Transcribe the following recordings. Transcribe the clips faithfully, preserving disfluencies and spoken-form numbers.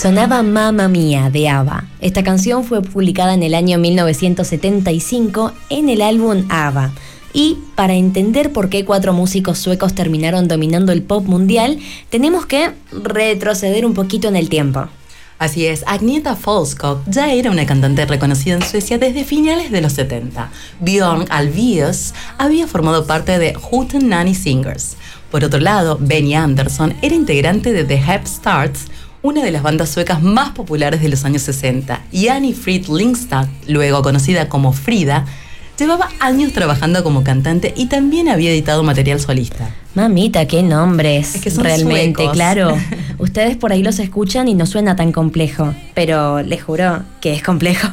Sonaba Mamma Mía de ABBA. Esta canción fue publicada en el año mil novecientos setenta y cinco en el álbum ABBA. Y para entender por qué cuatro músicos suecos terminaron dominando el pop mundial, tenemos que retroceder un poquito en el tiempo. Así es, Agneta Fältskog ya era una cantante reconocida en Suecia desde finales de los setenta. Björn Ulvaeus había formado parte de Hooten Nanny Singers. Por otro lado, Benny Andersson era integrante de The Hepstarts, una de las bandas suecas más populares de los años sesenta, y Annie Frid Lyngstad, luego conocida como Frida, llevaba años trabajando como cantante y también había editado material solista. Mamita, qué nombres. Es que son realmente, suecos. Claro. Ustedes por ahí los escuchan y no suena tan complejo, pero les juro que es complejo.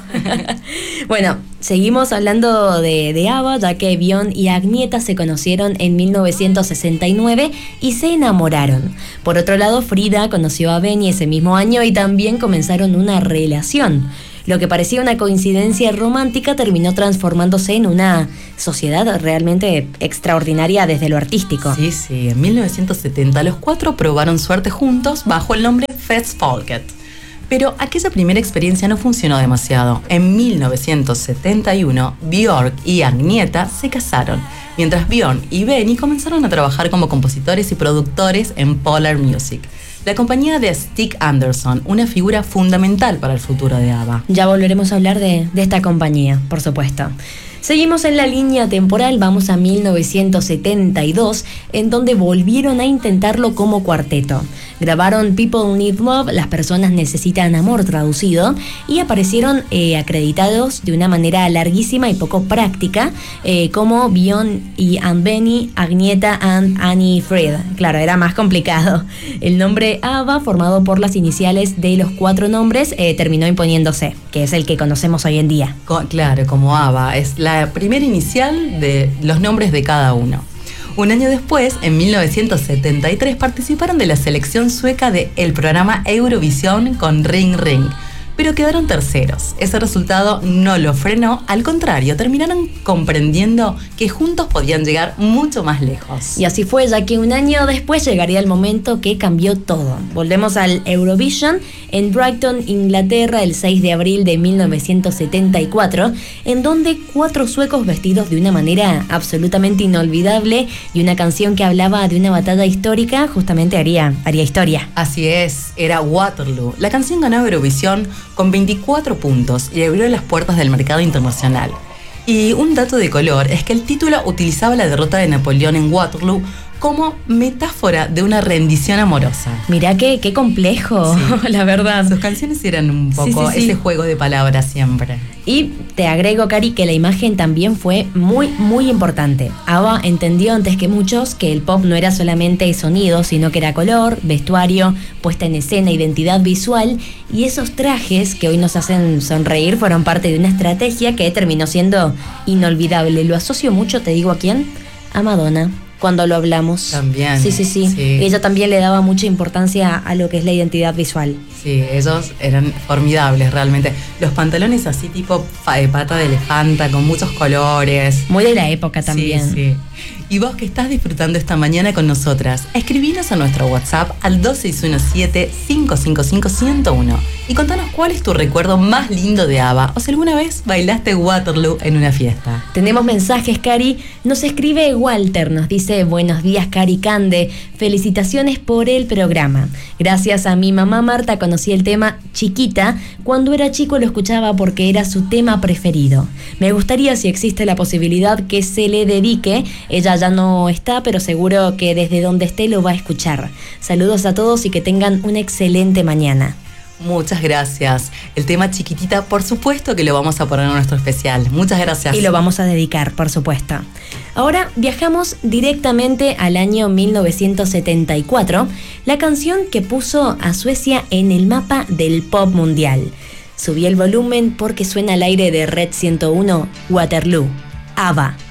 Bueno, seguimos hablando de, de ABBA, ya que Björn y Agneta se conocieron en mil novecientos sesenta y nueve y se enamoraron. Por otro lado, Frida conoció a Benny ese mismo año y también comenzaron una relación. Lo que parecía una coincidencia romántica terminó transformándose en una sociedad realmente extraordinaria desde lo artístico. Sí, sí. En mil novecientos setenta los cuatro probaron suerte juntos bajo el nombre Festfolket. Pero aquella primera experiencia no funcionó demasiado. En mil novecientos setenta y uno, Björk y Agneta se casaron, mientras Björn y Benny comenzaron a trabajar como compositores y productores en Polar Music, la compañía de Stig Andersson, una figura fundamental para el futuro de ABBA. Ya volveremos a hablar de, de esta compañía, por supuesto. Seguimos en la línea temporal, vamos a mil novecientos setenta y dos, en donde volvieron a intentarlo como cuarteto. Grabaron People Need Love, Las personas necesitan amor traducido, y aparecieron eh, acreditados de una manera larguísima y poco práctica, eh, como Björn y and Benny, Agneta and Annie Frid. Claro, era más complicado. El nombre ABBA, formado por las iniciales de los cuatro nombres, eh, terminó imponiéndose, que es el que conocemos hoy en día. Co- claro, como ABBA, es la primera inicial de los nombres de cada uno. Un año después, en mil novecientos setenta y tres, participaron de la selección sueca de el programa Eurovisión con Ring Ring, pero quedaron terceros. Ese resultado no lo frenó, al contrario, terminaron comprendiendo que juntos podían llegar mucho más lejos. Y así fue, ya que un año después llegaría el momento que cambió todo. Volvemos al Eurovision en Brighton, Inglaterra, el seis de abril de mil novecientos setenta y cuatro, en donde cuatro suecos vestidos de una manera absolutamente inolvidable y una canción que hablaba de una batalla histórica, justamente haría, haría historia. Así es, era Waterloo. La canción ganó Eurovisión con veinticuatro puntos y abrió las puertas del mercado internacional. Y un dato de color es que el título utilizaba la derrota de Napoleón en Waterloo como metáfora de una rendición amorosa. Mirá qué, qué complejo, sí. La verdad. Sus canciones eran un poco sí, sí, sí. ese juego de palabras siempre. Y te agrego, Cari, que la imagen también fue muy, muy importante. ABBA entendió antes que muchos que el pop no era solamente sonido, sino que era color, vestuario, puesta en escena, identidad visual, y esos trajes que hoy nos hacen sonreír fueron parte de una estrategia que terminó siendo inolvidable. Lo asocio mucho, te digo a quién, a Madonna. Cuando lo hablamos. También. Sí, sí, sí, sí. Ella también le daba mucha importancia a lo que es la identidad visual. Sí, ellos eran formidables realmente. Los pantalones así tipo pata de elefanta, con muchos colores. Muy de la época también. Sí, sí. Y vos que estás disfrutando esta mañana con nosotras, escribinos a nuestro WhatsApp al dos seis uno siete, cinco cinco cinco, uno cero uno y contanos cuál es tu recuerdo más lindo de ABBA o si alguna vez bailaste Waterloo en una fiesta. Tenemos mensajes, Cari. Nos escribe Walter, nos dice: buenos días, Cari Cande, felicitaciones por el programa. Gracias a mi mamá Marta conocí el tema Chiquita. Cuando era chico lo escuchaba porque era su tema preferido. Me gustaría, si existe la posibilidad, que se le dedique. Ella ya no está, pero seguro que desde donde esté lo va a escuchar. Saludos a todos y que tengan una excelente mañana. Muchas gracias. El tema Chiquitita, por supuesto que lo vamos a poner en nuestro especial. Muchas gracias. Y lo vamos a dedicar, por supuesto. Ahora viajamos directamente al año mil novecientos setenta y cuatro, la canción que puso a Suecia en el mapa del pop mundial. Subí el volumen porque suena al aire de Red ciento uno, Waterloo, ABBA.